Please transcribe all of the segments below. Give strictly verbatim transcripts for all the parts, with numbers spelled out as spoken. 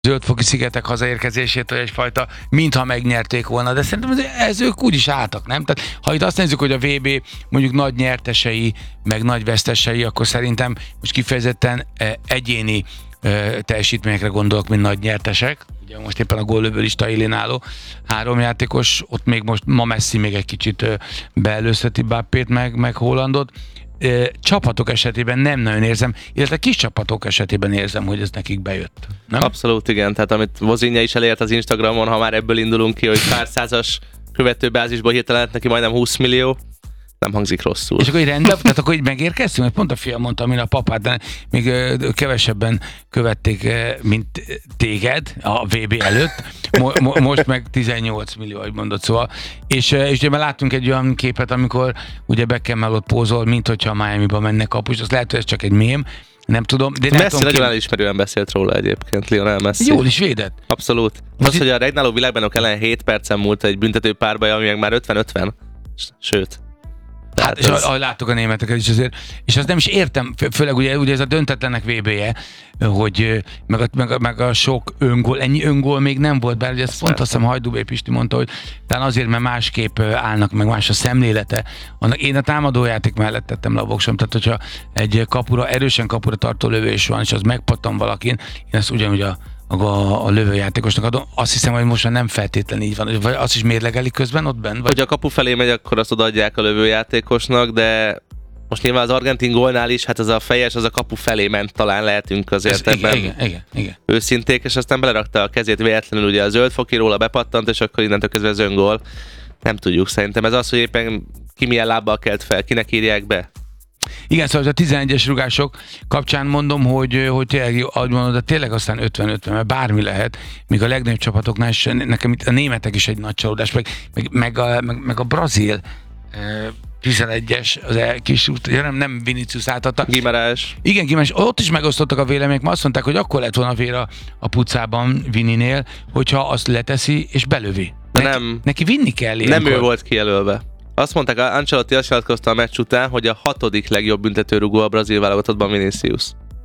Zöldfoki szigetek hazaérkezésétől egyfajta, mintha megnyerték volna, de szerintem ez, ez ők úgy is álltak, nem? Tehát ha itt azt nézzük, hogy a vé bé mondjuk nagy nyertesei, meg nagy vesztesei, akkor szerintem most kifejezetten egyéni teljesítményekre gondolok, mint nagy nyertesek. Ugye most éppen a góllövő lista élén álló három játékos, ott még most ma Messi még egy kicsit beelőzheti Mbappét meg, meg Haalandot. Csapatok esetében nem nagyon érzem, illetve kis csapatok esetében érzem, hogy ez nekik bejött. Nem? Abszolút igen, tehát amit Vozinha is elért az Instagramon, ha már ebből indulunk ki, hogy pár százas követőbázisból hirtelen lett neki majdnem húsz millió, nem hangzik rosszul. És akkor így rendben, tehát akkor így megérkeztünk, mert pont a fiam mondta, amin a papát, de még kevesebben követték, mint téged a vé bé előtt, mo- mo- most meg tizennyolc millió, ahogy mondod, szóval. És, és ugye már láttunk egy olyan képet, amikor ugye Beckham ott pózol, mint hogyha a Miami-ba menne kapus, az lehet, hogy ez csak egy mém, nem tudom. De Messi tudom, nagyon ki... elismerően beszélt róla egyébként, Lionel Messi. Jól is védett. Abszolút. Az, hogy a regnáló világbajnok ellen hét percen múlt egy büntető párbaj, ami meg már ötven-ötven. Sőt. Hát, és ez... ahogy láttuk a németeket is azért, és azt nem is értem, főleg ugye, ugye ez a döntetlenek vé bé-je, hogy meg a, meg, a, meg a sok öngól, ennyi öngól még nem volt, bár ugye ezt pont azt hiszem Hajdúbé Pisti mondta, hogy talán azért, mert másképp állnak, meg más a szemlélete. Annak én a támadójáték mellett tettem le a voksom, tehát hogyha egy kapura, erősen kapura tartó lövés van, és az megpattan valakin, én ezt ugyanúgy a a, a lövőjátékosnak adom. Azt hiszem, hogy most már nem feltétlenül így van. Vagy azt is mérlegelik közben ott benn? Vagy... Hogy a kapu felé megy, akkor azt odaadják a lövőjátékosnak, de most nyilván az argentin gólnál is, hát az a fejes, az a kapu felé ment, talán lehetünk azért Ez, ebben igen, igen, igen. őszinték, és aztán belerakta a kezét véletlenül, ugye a zöldfoki róla bepattant, és akkor innentől kezdve az öngól. Nem tudjuk, szerintem ez az, hogy éppen ki milyen lábbal kelt fel, kinek írják be. Igen, szóval a tizenegyes rugások kapcsán mondom, hogy, hogy tényleg, ahogy mondod, de tényleg aztán ötven-ötven, mert bármi lehet, még a legnagyobb csapatoknál is, nekem itt a németek is egy nagy csalódás, meg, meg, meg, a, meg, meg a brazil tizenegyes, az kis út, ja, nem, nem Vinicius átadta. Gimarás. Igen, Gimarás, ott is megosztottak a vélemények, mert azt mondták, hogy akkor lett volna vér a, a pucában Vininél, hogyha azt leteszi és belövi. De neki, nem. Neki vinni kell Nem ilyenkor. ő volt kijelölve. Azt mondták, Ancelotti azt nyilatkozta a meccs után, hogy a hatodik legjobb büntetőrugó a brazil válogatottban Vinicius.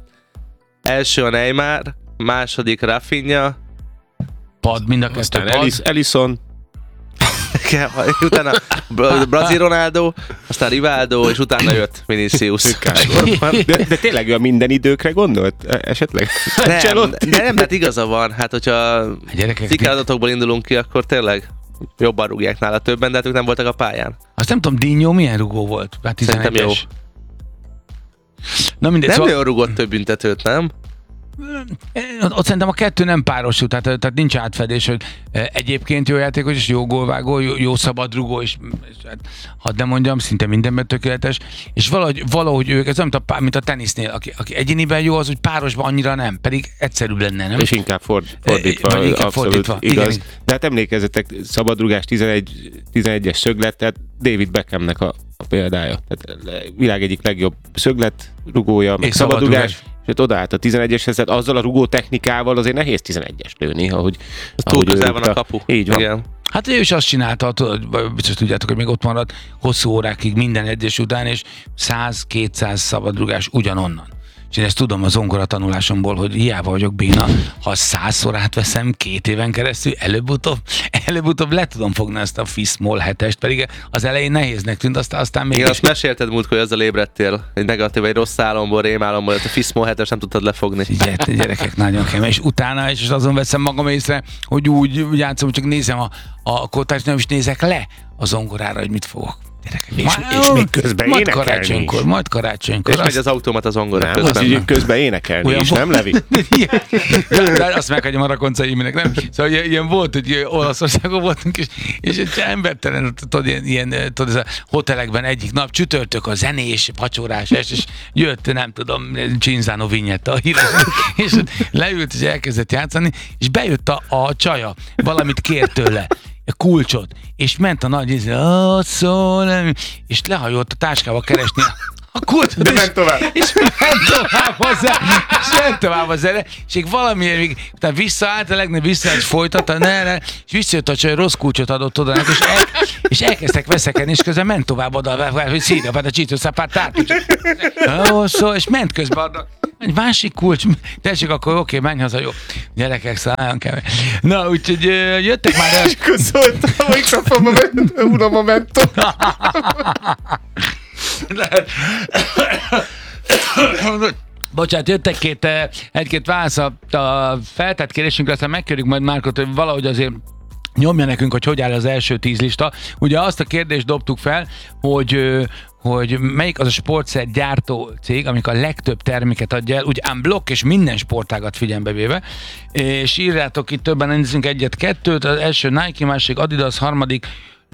Első a Neymar, második Rafinha, Pad, mind a kettő aztán pad. Elis, Ellison, utána Brazil Ronaldo, aztán Rivaldo, és utána jött Vinicius. de, de tényleg ő a minden időkre gondolt? Esetleg? Nem, de nem, hát igaza van. Hát, hogyha cikáratokból indulunk ki, akkor tényleg jobban rúgják nála többen, de hát ők nem voltak a pályán. Azt nem tudom, Dinho milyen rugó volt? Hát Szerintem jó. Na mindegy, nem szóval... nagyon rugott több büntetőt, nem? Ott szerintem a kettő nem párosul, tehát, tehát nincs átfedés, hogy egyébként jó játékos, és jó gólvágó, jó, jó szabadrugó, és, és hát, hadd nem mondjam, szinte mindenben tökéletes, és valahogy, valahogy ők, ez nem mint a, mint a tenisznél, aki, aki egyéniben jó, az úgy párosban annyira nem, pedig egyszerűbb lenne, nem? És inkább ford, fordítva, e, inkább abszolút fordítva. igaz. Igen. De hát emlékezzetek, szabadrugás tizenegy, tizenegyes szöglet, tehát David Beckhamnek a, a példája. Tehát világ egyik legjobb szöglet rugója, meg szabadrugás. És ott odaállt a tizenegyeshez, tehát azzal a rugó technikával azért nehéz tizenegyes lőni, ahogy, túl közel van a kapu. Így van. Igen. Hát ő is azt csinálta, tudod, biztos tudjátok, hogy még ott maradt hosszú órákig minden edzés után, és száz-kétszáz szabadrugás ugyanonnan. És én ezt tudom a zongora tanulásomból, hogy hiába vagyok béna, ha százszor átveszem két éven keresztül, előbb-utóbb, előbb-utóbb le tudom fogni ezt a Fiszmol hetest, pedig az elején nehéznek tűnt, aztán, aztán még... Igen, azt mesélted múltkor, hogy ezzel ébredtél, egy negatív, egy rossz álomból, rémálomból, hogy a Fiszmol hetest nem tudtad lefogni. Gyere, gyerekek, nagyon kemény. És utána, és azon veszem magam észre, hogy úgy, úgy játszom, hogy csak nézem a, a kótást, nem is nézek le a zongorára, hogy mit fogok. És, és még közben majd énekelni karácsonykor, is. majd karácsonykor. És megy az automat a zongora közben. Az így közben énekelni olyan is, volt, nem Levi? de azt meghagyom a Rakonca Iminek, nem? Szóval ilyen, ilyen volt, hogy Olaszországon voltunk, és, és egy embertelen, tudod, ilyen, ilyen tudod, ez a hotelekben egyik nap, csütörtök a zenés, vacsorás, és, és jött, nem tudom, Cinzano Vignetta a híres, és leült, és elkezdett játszani, és bejött a, a csaja, valamit kért tőle, kulcsot, és ment a nagy ízé, oh, szó, nem, és lehajolt a táskába keresni a kulcsot, de és, ment tovább. és ment tovább hozzá, és ment tovább az zene, és még valamiért még, utána visszaállt, a legnagyobb visszaállt, és folytatta, ne, ne, és visszajött a csaj, rossz kulcsot adott oda, és, el, és elkezdtek veszekedni, és közben ment tovább oda, hogy szíra, vagy a csítőszapát tártó, oh, szó, és ment közben oda, Egy másik kulcs, tessék, akkor oké, menj haza, jó. Gyerekek, szóval nagyon kemény. Na, úgyhogy ö, jöttek már el... Közölt a mikrofonba, mert unom a mentom. Bocsánat, jöttek két, egy-két válasz a, a feltett kérdésünkre, aztán megkérjük majd Márkot, hogy valahogy azért nyomja nekünk, hogy hogy áll az első tíz lista. Ugye azt a kérdést dobtuk fel, hogy, hogy melyik az a sportszer gyártó cég, amik a legtöbb terméket adja el, úgy unblock és minden sportágat figyelembe véve. És írjátok itt többen, nézzünk egyet-kettőt, az első Nike, másik Adidas, harmadik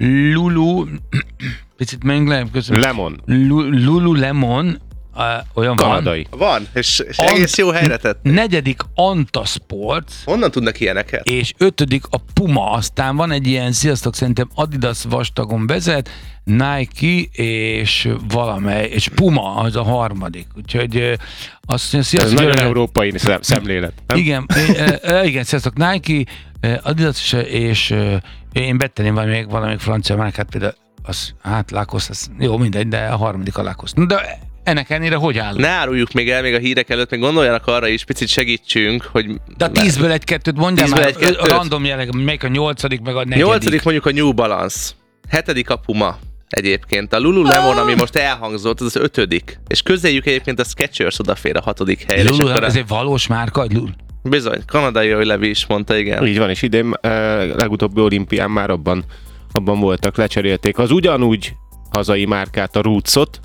Lulu, picit menjünk le, köszönöm. Lemon. Lu- Lululemon, Uh, olyan kanadai. Van, van és, és egész jó helyre tett. Negyedik Anta Sports. Honnan tudnak ilyeneket? És ötödik a Puma. Aztán van egy ilyen, sziasztok, szerintem Adidas vastagon vezet, Nike és valamely, és Puma az a harmadik. Úgyhogy uh, azt mondja, sziasztok. Ez nagyon európai szemlélet. Nem? Igen, uh, igen, sziasztok, Nike, uh, Adidas és uh, én betteném valami, valami francia márkát, például az, hát Lacoste, az, jó, mindegy, de a harmadik a Lacoste. De ennek ennyire hogy állunk? Ne áruljuk még el még a hírek előtt, még gondoljanak arra is, picit segítsünk, hogy... De a tízből egy-kettőt mondjál már, egy-kettőt. a random jelleg, melyik a nyolcadik, meg a negyedik. Nyolcadik mondjuk a New Balance, hetedik a Puma egyébként. A Lululemon, ami most elhangzott, az az ötödik. És közéjük egyébként a Skechers odafér a hatodik helyre. Lululemon, ez egy valós márka? Lul? Bizony, kanadai Joy Levi is mondta, igen. Így van, és idén uh, legutóbbi olimpián már abban, abban voltak, lecserélték az ugyanúgy hazai márkát, a Rootsot,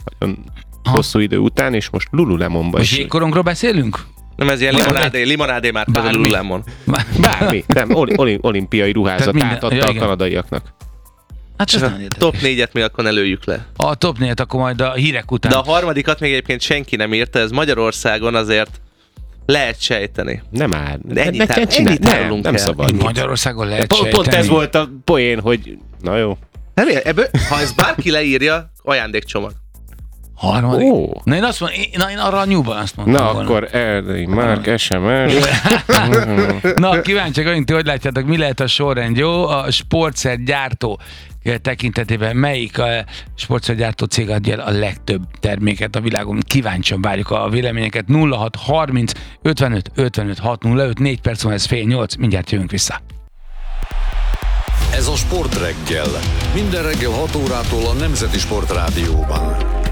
hosszú idő után, és most Lululemonba is. Most jégkorongról beszélünk? Nem, ez ilyen limonádé, limonádé már a Lululemon. Bármi, nem, oli, olimpiai ruházat minden, átadta ja, a igen. kanadaiaknak. Hát ez a top négyet még akkor előjük le. A top négyet akkor majd a hírek után. De a harmadikat még egyébként senki nem írta, ez Magyarországon azért lehet sejteni. Nem áll. De ennyit, ne, ár, ne, ennyit nem, árulunk nem el. szabad. Magyarországon lehet Pont, sejteni. pont ez volt a poén, hogy na jó. Nem, ebből, ha ez bárki leírja, ajándékcsomag. Harmadik? Ó. Na én azt mondom, én, na, én arra a New Balance-t mondtam Na volna. akkor Erdély, Márk, es em es. Na, kíváncsiak vagyunk, ti hogy látjátok, mi lehet a sorrend, jó? A sportszer gyártó tekintetében melyik a sportszergyártó cég adja el a legtöbb terméket a világon? Kíváncsian várjuk a véleményeket. nulla hat harminc ötvenöt ötvenöt hat nulla öt, négy perc van, ez fél nyolc, mindjárt jövünk vissza. Ez a Sportreggel. Minden reggel hat órától a Nemzeti Sportrádióban.